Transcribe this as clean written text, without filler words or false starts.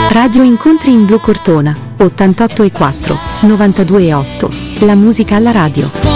Radio Incontri in Blu Cortona, 88,4, 92,8. La musica alla radio.